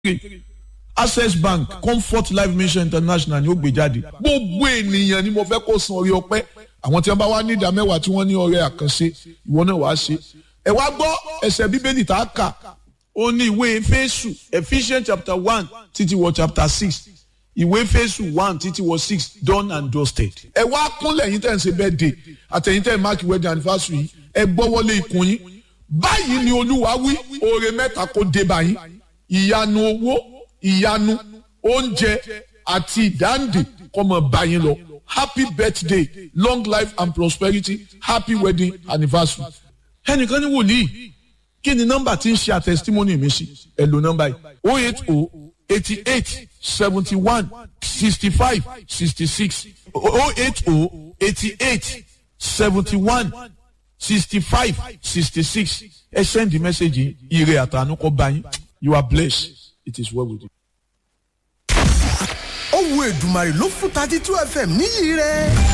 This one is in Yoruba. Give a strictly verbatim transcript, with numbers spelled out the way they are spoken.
Access Bank Comfort Life Mission International ni ó gbé jáde. Gbogbo ènìyàn ni mo fẹ́ kó san orí ọpẹ́. Àwọn tí wọ́n bá wá ní ìdá mẹ́wàá tí wọ́n ní ọrẹ àkànṣe ìwọ náà wàá ṣe. Ẹ wá gbọ́ ẹsẹ̀ bíbélì tá a kà. Ó ní ìwé Éfésù Ephesians chapter one títí wọ chapter six. Ìwé Éfésù one títí wọ six done and dusted. Ẹ wá kúnlẹ̀ yín tẹ̀ ń ṣe birthday àtẹ̀yìn tẹ̀ ń mark wedding anniversary yìí. Ẹ gbọ́wọ́lé ikùn yín. Báyìí ni Olúwa wí oore mẹ́ta kó dé bá yín. Ìyanu owó, ìyanu oúnjẹ àti ìdáǹdè kó máa bá yín lọ. Happy birthday, long life and prosperity, happy wedding anniversary. Ẹnìkan ní wòlíì, kí ni nọ́mbà tí ń ṣe àtẹ̀sítímọ́nì mi sí? Ẹ lo nọ́mbà yìí. oh eight oh eighty-eight seventy-one sixty-five sixty-six oh eight oh eighty-eight seventy-one sixty-five sixty-six. Ẹ send the message yìí, ire àtàánú kó bá yín. You are blessed. It is well with you. Ohùn Èdùmàrè ló fún thirty-two F M níyì rẹ̀.